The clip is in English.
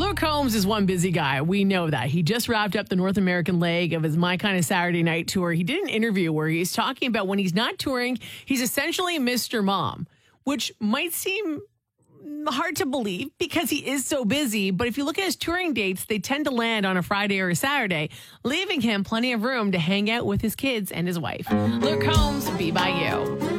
Luke Combs is one busy guy. We know that. He just wrapped up the North American leg of his My Kind of Saturday Night tour. He did an interview where he's talking about when he's not touring, he's essentially Mr. Mom, which might seem hard to believe because he is so busy. But if you look at his touring dates, they tend to land on a Friday or a Saturday, leaving him plenty of room to hang out with his kids and his wife. Luke Combs, Be By You.